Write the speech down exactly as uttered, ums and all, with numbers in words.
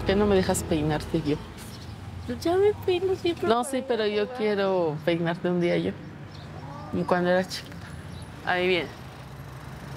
qué no me dejas peinarte yo? Pues ya me peino siempre. No, sí, pero yo quiero peinarte un día yo. Cuando era chiquita. Ahí viene.